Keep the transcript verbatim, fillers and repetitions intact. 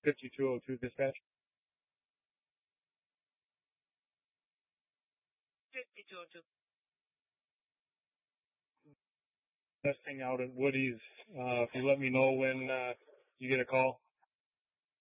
fifty-two oh two dispatch. fifty-two oh two. Testing out at Woody's. Uh, if you let me know when uh, you get a call,